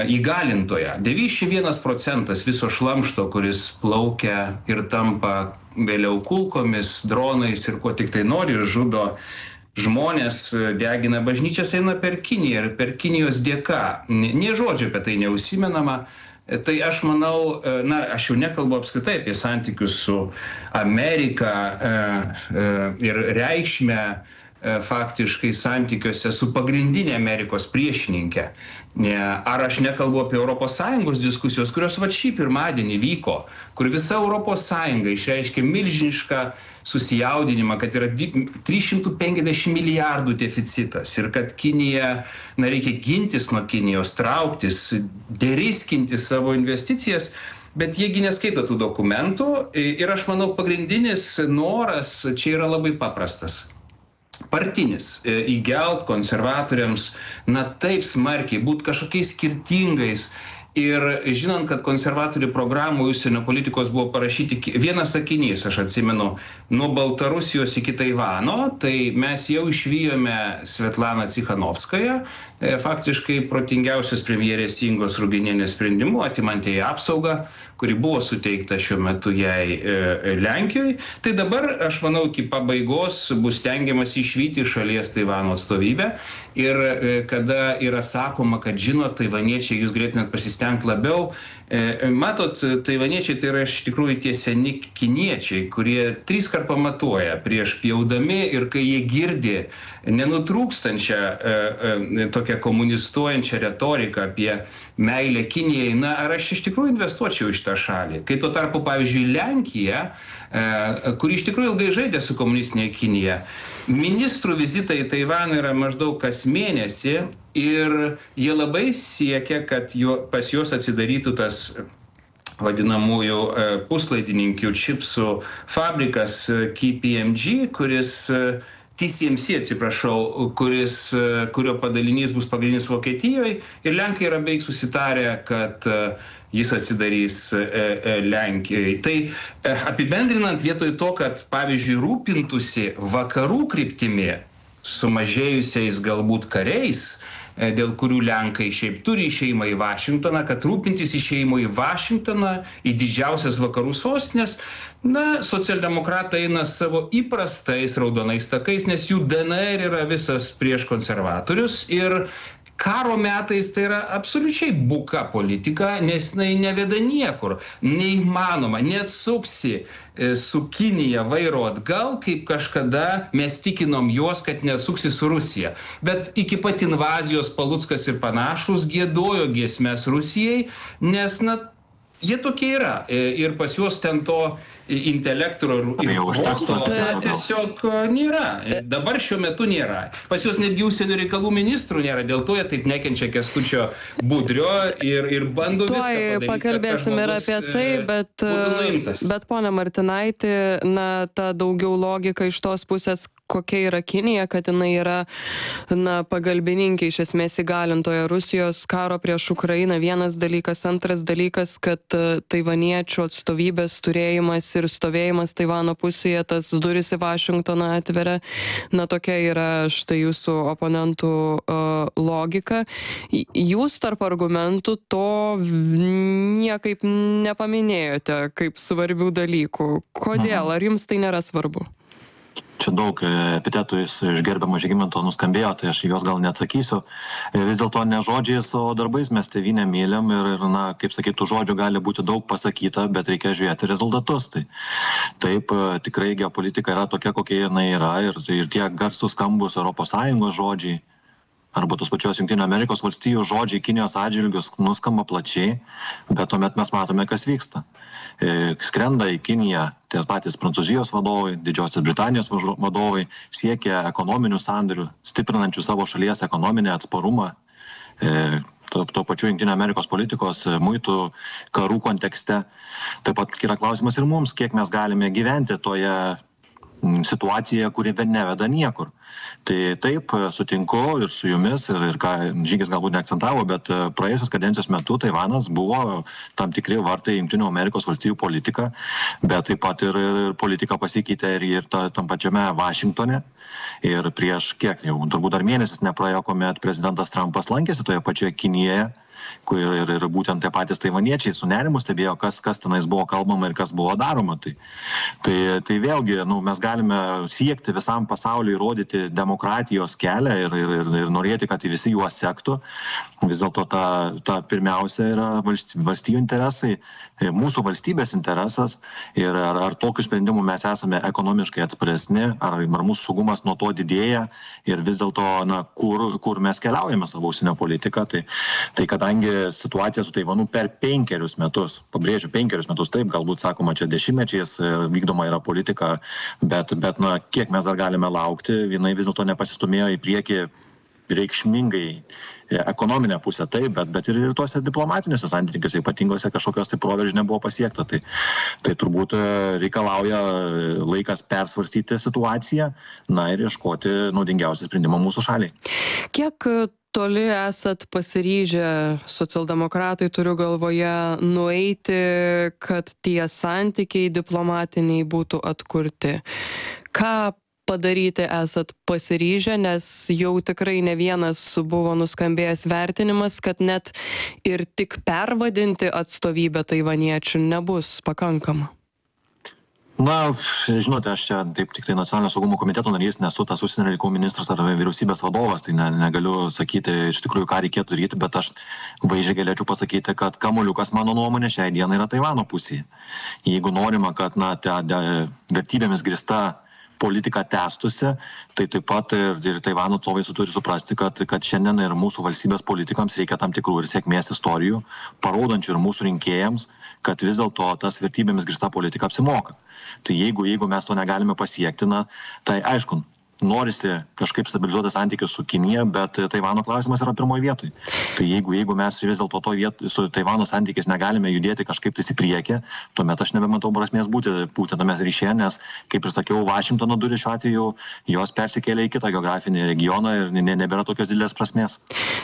įgalintoja. 91% viso šlamšto, kuris plaukia ir tampa vėliau kulkomis, dronais ir kuo tik tai nori ir žudo žmonės, degina bažnyčias, eina per Kiniją ir per Kinijos dėka. Nė žodžio apie tai neužsimenama. Tai aš manau, aš jau nekalbu apskritai apie santykius su Amerika ir reikšmę faktiškai santykiuose su pagrindinė Amerikos priešininkė. Ar aš nekalbu apie ES diskusijos, kurios šį pirmadienį vyko, kur visa ES išreiškė milžinišką susijaudinimą, kad yra 350 milijardų deficitas ir kad Kinija, reikia gintis nuo Kinijos, trauktis, deriskinti savo investicijas, bet jiegi neskaito tų dokumentų ir aš manau, pagrindinis noras čia yra labai paprastas. Partinis, įgelt konservatoriams, taip smarkiai, būt kažkokiais skirtingais. Ir žinant, kad konservatorių programų užsienio politikos buvo parašyti vienas sakinys, aš atsimenu, nuo Baltarusijos iki Taivano, tai mes jau išvijome Svetlaną Cichanovskają, faktiškai protingiausios premjerės Ingos Ruginienės sprendimu, atimant jai apsaugą, kuri buvo suteikta šiuo metu jai Lenkijoje. Tai dabar, aš manau, iki pabaigos bus stengiamas išvyti šalies Taivano atstovybę. Ir kada yra sakoma, kad žinot, taivaniečiai, jūs galėtumėt pasistengti labiau. Matot, taivaniečiai tai yra iš tikrųjų tie seni kiniečiai, kurie 3 kart pamatuoja prieš pjaudami ir kai jie girdi nenutrūkstančią tokią komunistuojančią retoriką apie meilę Kinijai, ar aš iš tikrųjų investuočiau į šitą šalį. Kai tuo tarpu, pavyzdžiui, Lenkija, kuri iš tikrųjų ilgai žaidė su komunistinė Kinija, ministrų vizitai į Taivaną yra maždaug kas mėnesį ir jie labai siekia, kad pas juos atsidarytų tas vadinamųjų puslaidininkių čipsų fabrikas KPMG, TSMC, kurio padalinys bus pagrindinis Vokietijoje, ir Lenkai yra beveik susitarę, kad jis atsidarys Lenkijoje. Tai apibendrinant, vietoj to, kad, pavyzdžiui, rūpintųsi vakarų kryptimi, sumažėjusiais galbūt kariais, dėl kurių Lenkai šiaip turi išėjimą į Vašingtoną, kad rūpintis išėjimo į Vašingtoną, į didžiausias vakarų sostinės, socialdemokratai eina savo įprastais raudonais takais, nes jų DNR yra visas prieš konservatorius ir karo metais tai yra absoliučiai buka politika, nes jinai neveda niekur, neįmanoma, neatsuksi su Kinija vairo atgal, kaip kažkada mes tikinom juos, kad neatsuksi su Rusija. Bet iki pat invazijos Paluckas ir panašus giedojo giesmes Rusijai, nes, jie tokie yra. Ir pas juos ten to intelekto ir proto tiesiog nėra. Dabar šiuo metu nėra. Pas juos netgi užsienio reikalų ministrų nėra. Dėl to jie taip nekenčia Kęstučio Budrio ir bando viską padaryti. Pakalbėsim ir apie tai, bet ponia Martinaiti, ta daugiau logika iš tos pusės, kokia yra Kinija, kad jinai yra pagalbininkė, iš esmės įgalintoja Rusijos karo prieš Ukrainą. Vienas dalykas, antras dalykas, kad taivaniečių atstovybės turėjimas ir stovėjimas Taivano pusėje, tas duris į Vašingtoną atveria. Tokia yra štai jūsų oponentų logika. Jūs tarp argumentų to niekaip nepaminėjote kaip svarbių dalykų. Kodėl? Ar jums tai nėra svarbu? Čia daug epitetų iš gerbiamo Žygimanto nuskambėjo, tai aš juos gal neatsakysiu. Vis dėlto ne žodžiais, o darbais mes tėvynę mylim ir kaip sakytų, žodžių gali būti daug pasakyta, bet reikia žiūrėti rezultatus. Taip, tikrai geopolitika yra tokia, kokia jinai yra ir tie garsūs skambus ES žodžiai arba tos pačios Jungtinių Amerikos valstijų žodžiai Kinijos atžvilgius nuskamba plačiai, bet tuomet mes matome, kas vyksta. Skrenda į Kiniją tie patys Prancūzijos vadovai, Didžiosios Britanijos vadovai, siekia ekonominių sandorių, stiprinančių savo šalies ekonominį atsparumą, to pačiu Jungtinių Amerikos politikos, muitų, karų kontekste. Taip pat yra klausimas ir mums, kiek mes galime gyventi toje situacija, kuri neveda niekur. Tai taip, sutinku ir su jumis, ir ką Žygis galbūt neakcentavo, bet praėjusios kadencijos metu Taivanas buvo tam tikri vartai Jungtinių Amerikos valstijų politika, bet taip pat ir politika pasikeitė ir tam pačiame Vašingtone. Ir prieš kiek jau, turbūt dar mėnesis nepraėjo, kuomet prezidentas Trumpas lankėsi toje pačioje Kinijoje ir būtent tie patys taivaniečiai su nerimu stebėjo, kas tenais buvo kalbama ir kas buvo daroma. Tai vėlgi, mes galime siekti visam pasauliu įrodyti demokratijos kelią ir norėti, kad visi juos sektų. Vis dėlto ta pirmiausia yra valstybių interesai, mūsų valstybės interesas ir ar tokių sprendimų mes esame ekonomiškai atsparesni, ar mūsų saugumas nuo to didėja ir vis dėlto, kur mes keliaujame savo užsienio politiką. Tai kadangi situacija su Taivanu per 5 metus, pabrėžiu 5 metus, taip, galbūt sakoma, čia dešimtmečiais vykdoma yra politika, bet kiek mes dar galime laukti, jinai vis dėlto nepasistumėjo į priekį reikšmingai ekonominę pusę, taip, bet ir tuose diplomatiniuose santykiuose ypatingose kažkokios tai proveržio nebuvo pasiekta. Tai turbūt reikalauja laikas persvarstyti situaciją, ir ieškoti naudingiausių sprendimų mūsų šaliai. Kiek toli esat pasiryžę, socialdemokratai turiu galvoje, nueiti, kad tie santykiai diplomatiniai būtų atkurti? Ką padaryti esat pasiryžę, nes jau tikrai ne vienas buvo nuskambėjęs vertinimas, kad net ir tik pervadinti atstovybę taivaniečių nebus pakankama. Žinote, aš čia taip tik tai nacionalinio saugumo komiteto narys, nesu tas užsienio reikalų ministras ar vyriausybės vadovas, tai negaliu sakyti iš tikrųjų, ką reikėtų daryti, bet aš vaizdžiai galėčiau pasakyti, kad kamuoliukas mano nuomonė šiai dienai yra Taivano pusėje. Jeigu norima, kad vertybėmis grįsta politika tęstusi, tai taip pat ir Taivano atstovai turi suprasti, kad šiandien ir mūsų valstybės politikams reikia tam tikrų ir sėkmės istorijų, parodančių ir mūsų rinkėjams, kad vis dėlto tas vertybėmis grįsta politika apsimoka. Tai jeigu mes to negalime pasiekti, tai aišku, norisi kažkaip stabilizuoti santykius su Kinija, bet Taivano klausimas yra pirmoje vietoje. Tai jeigu mes vis dėlto su Taivano santykiais negalime judėti kažkaip į priekį, tuomet aš nebematau prasmės būti tame ryšyje, nes, kaip ir sakiau, Vašingtono durys šiuo atveju jos persikėlė į kitą geografinį regioną ir nebėra tokios didelės prasmės.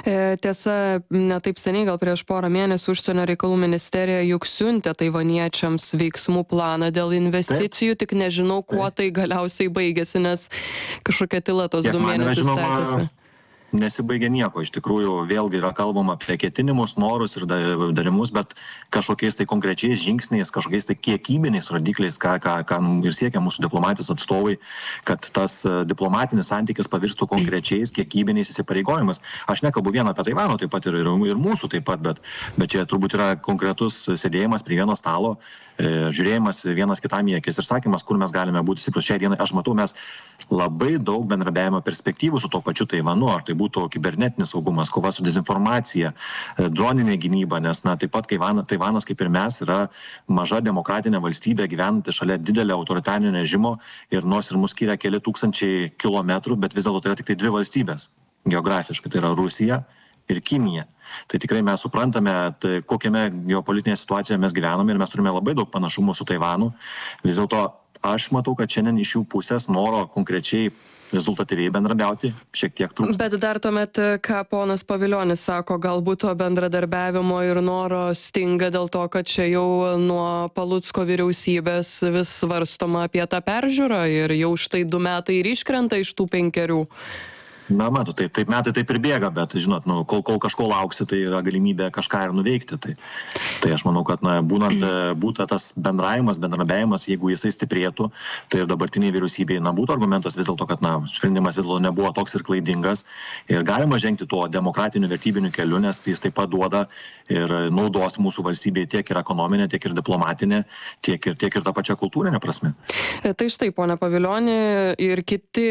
Tiesa, ne taip seniai, gal prieš porą mėnesių užsienio reikalų ministerija juk siuntė taivaniečiams veiksmų planą dėl investicijų, tik nežinau, kuo tai galiausiai baigėsi, nes kažkokia tyla tos 2 mėnesius tęsiasi. Nesibaigia nieko. Iš tikrųjų, vėlgi yra kalbama apie ketinimus, norus ir darimus, bet kažkokiais tai konkrečiais žingsniais, kažkokiais tai kiekybiniais rodikliais, ką ir siekia mūsų diplomatijos atstovai, kad tas diplomatinis santykis pavirstų konkrečiais kiekybiniais įsipareigojimas. Aš nekalbu vien apie Taivano, taip pat ir mūsų taip pat, bet čia turbūt yra konkretus sėdėjimas prie vieno stalo, žiūrėjimas vienas kitam į akis ir sakymas, kur mes galime būti stiprus. Šiai dienai aš matau, mes labai daug bendradarbiavimo perspektyvų su to pačiu Taivanu, ar tai būtų kibernetinis saugumas, kova su dezinformacija, droninė gynyba, nes taip pat Taivanas, kaip ir mes, yra maža demokratinė valstybė gyvenanti šalia didelio autoritarinio režimo ir nors ir mus skiria keli tūkstančiai kilometrų, bet vis dėlto tai yra tik tai 2 valstybės geografiškai, tai yra Rusija ir Kinija. Tai tikrai mes suprantame, kokiame geopolitinėje situacijoje mes gyvename ir mes turime labai daug panašumų su Taivanu. Vis dėlto aš matau, kad šiandien iš jų pusės noro konkrečiai rezultatyviai bendradarbiauti šiek tiek trūksta. Bet dar tuomet, ką ponas Pavilionis sako, galbūt to bendradarbiavimo ir noro stinga dėl to, kad čia jau nuo Palucko vyriausybės vis svarstoma apie tą peržiūrą ir jau štai 2 metai ir iškrenta iš tų 5. Matot, taip metai taip ir bėga, bet, žinot, kol kažko lauksi, tai yra galimybė kažką ir nuveikti. Tai aš manau, kad būtų tas bendradarbiavimas, jeigu jisai stiprėtų, tai ir dabartiniai vyriausybei būtų argumentas vis dėlto, kad sprendimas vis dėlto nebuvo toks ir klaidingas ir galima žengti tuo demokratiniu vertybiniu keliu, nes jis taip pat duoda ir naudos mūsų valstybei tiek ir ekonominė, tiek ir diplomatinė, tiek ir tą pačią kultūrinę prasme. Tai štai, pone Pavilioni, ir kiti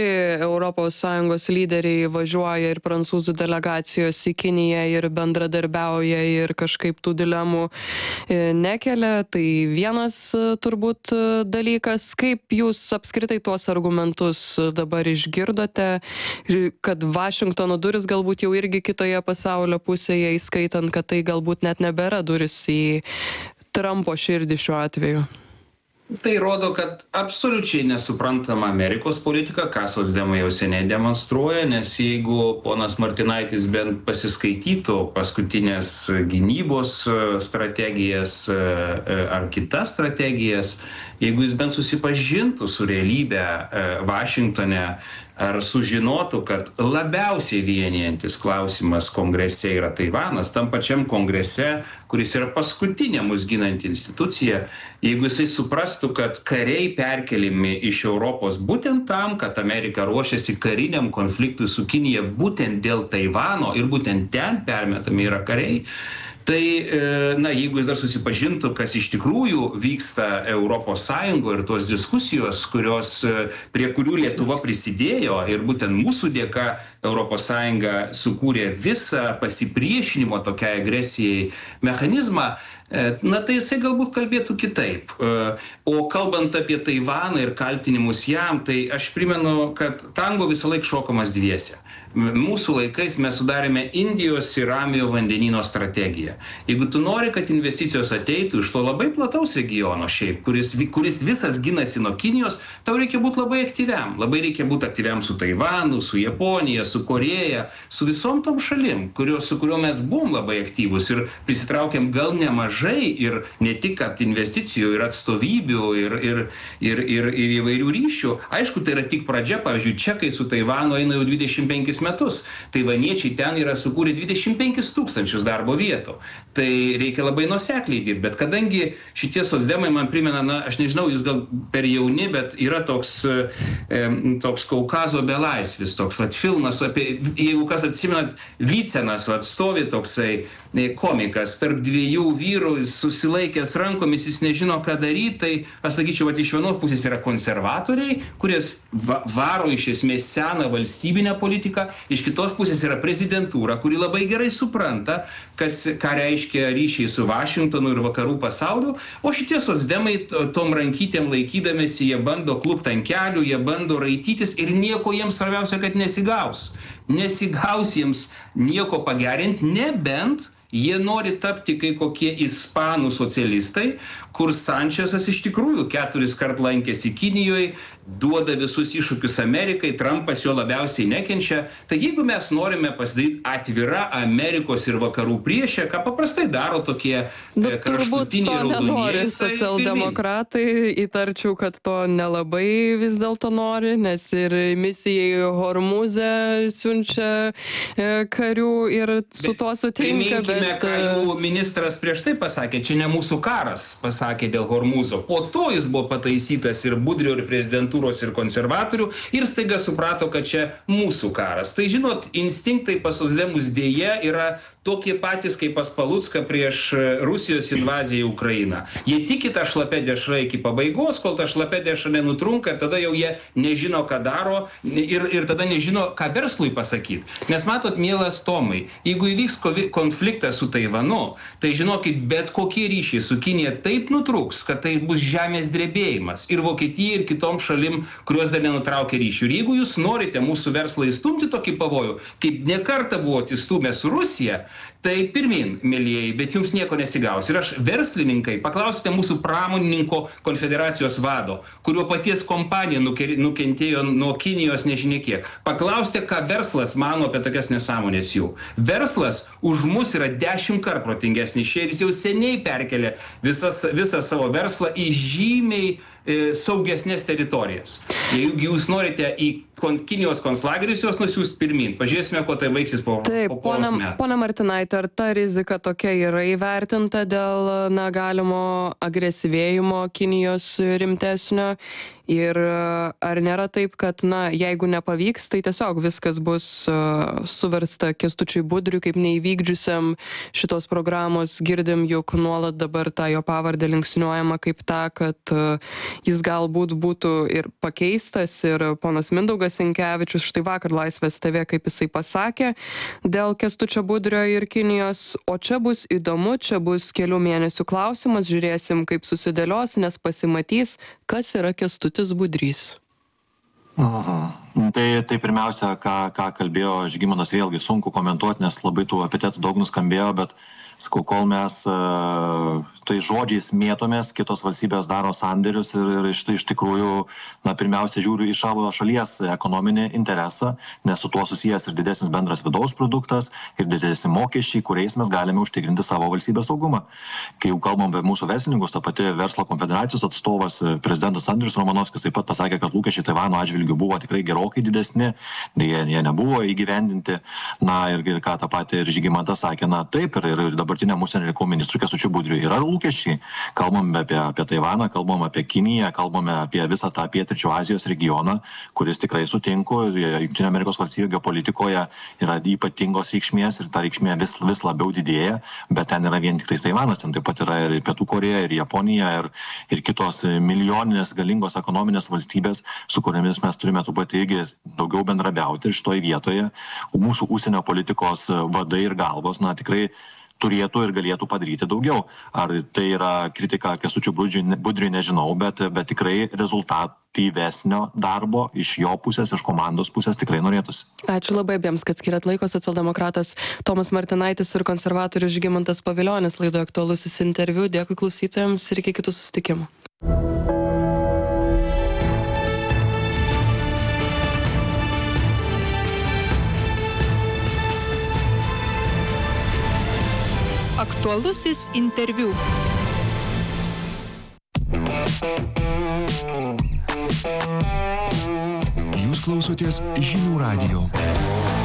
ES lyderiai važiuoja ir prancūzų delegacijos į Kiniją ir bendradarbiauja ir kažkaip tų dilemų nekelia. Tai vienas turbūt dalykas, kaip jūs apskritai tuos argumentus dabar išgirdote, kad Vašingtono duris galbūt jau irgi kitoje pasaulio pusėje, įskaitant, kad tai galbūt net nebėra duris į Trumpo širdį šiuo atveju. Tai rodo, kad absoliučiai nesuprantama Amerikos politika, ką socdemai jau seniai demonstruoja, nes jeigu ponas Martinaitis bent pasiskaitytų paskutinės gynybos strategijas ar kitas strategijas, jeigu jis bent susipažintų su realybė Vašingtone, ar sužinotų, kad labiausiai vienijantis klausimas kongrese yra Taivanas, tam pačiam kongrese, kuris yra paskutinė mus ginanti institucija, jeigu jisai suprastų, kad kariai perkeliami iš Europos būtent tam, kad Amerika ruošiasi kariniam konfliktui su Kinija būtent dėl Taivano ir būtent ten permetami yra kariai, tai, na, jeigu jis dar susipažintų, kas iš tikrųjų vyksta Europos Sąjungoje ir tos diskusijos, prie kurių Lietuva prisidėjo ir būtent mūsų dėka Europos Sąjunga sukūrė visą pasipriešinimo tokiai agresijai mechanizmą, na, tai jisai galbūt kalbėtų kitaip. O kalbant apie Taivaną ir kaltinimus jam, tai aš primenu, kad tango visą laiką šokamas dviese. Mūsų laikais mes sudarėme Indijos ir Ramiojo vandenyno strategiją. Jeigu tu nori, kad investicijos ateitų iš to labai plataus regiono šiaip, kuris visas ginasi nuo Kinijos, tau reikia būti labai aktyviam. Labai reikia būti aktyviam su Taivanu, su Japonija, su Koreja, su visom tom šalim, su kuriuo mes buvom labai aktyvus ir prisitraukėm gal nemažai ir ne tik kad investicijų, ir atstovybių, ir įvairių ryšių. Aišku, tai yra tik pradžia, pavyzdžiui, čekai su Taivanu eina jau 25 metus. Taivaniečiai ten yra sukūrė 25 000 darbo vietų. Tai reikia labai nuosekliai dirbti. Bet kadangi šitie socdemai man primena, na, aš nežinau, jūs gal per jauni, bet yra toks Kaukazo belaisvis, toks filmas apie, jeigu kas atsimenat, Vycenas stovi toksai komikas, tarp dviejų vyrų, susilaikęs rankomis, jis nežino, ką daryti, tai aš sakyčiau, iš vienos pusės yra konservatoriai, kurie varo iš esmės seną valstybinę politiką, iš kitos pusės yra prezidentūra, kuri labai gerai supranta, ką reiškia ryšiai su Vašingtonu ir vakarų pasauliu, o šitie socdemai tom rankytėm laikydamėsi, jie bando klupti ant kelių, jie bando raitytis ir nieko jiems svarbiausia, kad nesigaus. Nesigaus jiems nieko pagerinti, nebent jie nori tapti kai kokie ispanų socialistai, kur Sančesas iš tikrųjų 4 kart lankėsi Kinijoje, duoda visus iššūkius Amerikai, Trumpas jo labiausiai nekenčia. Tai jeigu mes norime pasidaryti atvirą Amerikos ir vakarų priešę, ką paprastai daro tokie kraštutiniai raudonieji, socialdemokratai, įtarčiau, kad to nelabai vis dėlto nori, nes ir misijai Hormūze siunčia karių ir su to sutinka. Priminkime, ką jų ministras prieš tai pasakė, čia ne mūsų karas, pasakė dėl Hormūzo. Po to jis buvo pataisytas ir Budrio, ir prezidentūros, ir konservatorių, ir staiga suprato, kad čia mūsų karas. Tai žinot, instinktai pas socdemus dėja yra tokie patys kaip pas Palucką prieš Rusijos invaziją į Ukrainą. Jie tiki tą šlapę dešrą iki pabaigos, kol ta šlapė dešra nenutrunka, tada jau jie nežino, ką daro ir tada nežino, ką verslui pasakyti. Nes matot, mielas Tomai, jeigu įvyks konfliktas su Taivanu, tai žinokit, bet kokie ryšiai su Kinija taip nutrūks, kad tai bus žemės drebėjimas ir Vokietijai, ir kitom šalim, kurios dar nenutraukia ryšių. Ir jeigu jūs norite mūsų verslą įstumti tokį pavojų, kaip nekartą buvote įstumę su Rusija, tai pirmin, mielieji, bet jums nieko nesigaus. Ir aš verslininkai, paklauskite mūsų pramonininko konfederacijos vado, kurio paties kompanija nukentėjo nuo Kinijos nežinia kiek. Paklauskite, ką verslas mano apie tokias nesąmonės jų. Verslas už mus yra 10 kart protingesnis. Šie jis jau seniai perkelė visą savo verslą į žymiai saugesnės teritorijas. Jeigu jūs norite į Kinijos konclagerius juos nusiųsti pirmin, pažiūrėsime, ko tai baigsis po poros metų. Pone Martinaite, ar ta rizika tokia yra įvertinta dėl galimo agresyvėjimo Kinijos rimtesnio? Ir ar nėra taip, kad, jeigu nepavyks, tai tiesiog viskas bus suversta Kęstučiui Budriui kaip neįvykdžiusiam šitos programos? Girdim, juk nuolat dabar tą jo pavardę linksniuojama kaip tą, kad jis galbūt būtų ir pakeistas. Ir ponas Mindaugas Sinkevičius štai vakar Laisvės TV, kaip jisai pasakė, dėl Kęstučio Budrio ir Kinijos. O čia bus įdomu, čia bus kelių mėnesių klausimas, žiūrėsim, kaip susidėlios, nes pasimatys, kas yra Kęstutis Budrys. Tai pirmiausia, ką kalbėjo Žygimantas, vėlgi sunku komentuoti, nes labai tų epitetų daug nuskambėjo, bet Sakau, kol mes tai žodžiais mėtomės, kitos valstybės daro sandėrius ir iš tikrųjų, pirmiausia, žiūriu į savo šalies ekonominį interesą, nes su tuo susijęs ir didesnis bendras vidaus produktas, ir didesni mokesčiai, kuriais mes galime užtikrinti savo valstybės saugumą. Kai jau kalbam apie mūsų verslininkus, ta pati Verslo konfederacijos atstovas, prezidentas Andrius Romanovskis taip pat pasakė, kad lūkesčiai Taivano atžvilgiu buvo tikrai gerokai didesni, jie nebuvo įgyvendinti. Ir ką tą patį ir Žygimantas sakė, taip, ir dabartiniam užsienio reikalų ministrui Kęstučiui Budriui yra lūkesčiai. Kalbame apie Taivaną, kalbame apie Kiniją, kalbame apie visą tą pietryčių Azijos regioną, kuris tikrai sutinku, Jungtinių Amerikos valstybių geopolitikoje yra ypatingos reikšmės ir ta reikšmė vis labiau didėja, bet ten yra vien tik Taivanas, ten taip pat yra ir Pietų Korėja, ir Japonija, ir kitos milijoninės galingos ekonominės valstybės, su kuriamis mes turime truputį irgi daugiau bendrabiauti. Ir šitoje vietoje mūsų užsienio politikos vadai ir galvos, tikrai turėtų ir galėtų padaryti daugiau. Ar tai yra kritika Kęstučiui Budriui, nežinau, bet tikrai rezultatyvesnio darbo iš jo pusės, iš komandos pusės tikrai norėtųsi. Ačiū labai abiems, kad skiriat laiko. Socialdemokratas Tomas Martinaitis ir konservatorius Žygimantas Pavilionis laidoje Aktualusis interviu. Dėkui klausytojams ir iki kitų susitikimų. Aktualusis interviu. Jūs klausotės Žinių radijo.